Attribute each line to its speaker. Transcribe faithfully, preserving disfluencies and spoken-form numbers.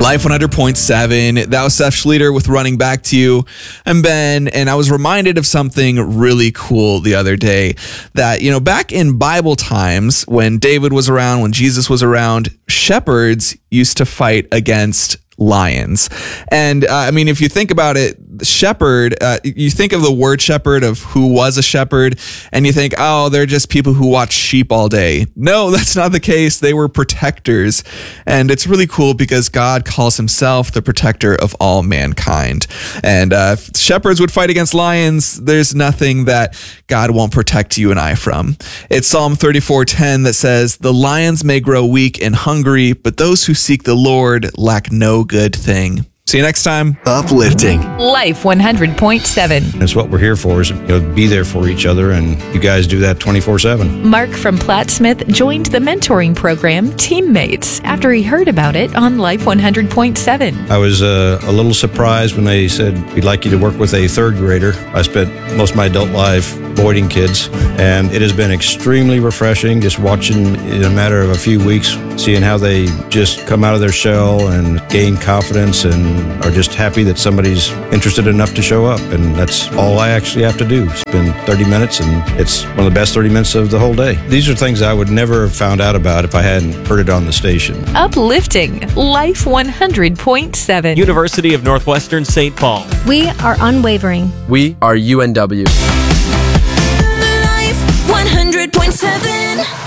Speaker 1: Life one hundred point seven. That was Seth Schlueter with Running Back to You. I'm Ben, and I was reminded of something really cool the other day that, you know, back in Bible times when David was around, when Jesus was around, shepherds used to fight against lions. And uh, I mean, if you think about it, shepherd, uh, you think of the word shepherd of who was a shepherd, and you think, oh, they're just people who watch sheep all day. No, that's not the case. They were protectors. And it's really cool because God calls himself the protector of all mankind. And uh, if shepherds would fight against lions, there's nothing that God won't protect you and I from. It's Psalm thirty-four ten that says, "The lions may grow weak and hungry, but those who seek the Lord lack no good thing." See you next time.
Speaker 2: Uplifting.
Speaker 3: Life one hundred point seven.
Speaker 4: That's what we're here for, is, you know, be there for each other, and you guys do that twenty-four seven.
Speaker 3: Mark from Platt Smith joined the mentoring program Teammates after he heard about it on Life one hundred point seven.
Speaker 4: I was uh, a little surprised when they said, "We'd like you to work with a third grader." I spent most of my adult life avoiding kids, and it has been extremely refreshing just watching, in a matter of a few weeks, seeing how they just come out of their shell and gain confidence and are just happy that somebody's interested enough to show up. And that's all I actually have to do. Spend thirty minutes, and it's one of the best thirty minutes of the whole day. These are things I would never have found out about if I hadn't heard it on the station.
Speaker 3: Uplifting. Life one hundred point seven.
Speaker 5: University of Northwestern Saint Paul.
Speaker 6: We are unwavering.
Speaker 2: We are U N W.
Speaker 7: Life one hundred point seven.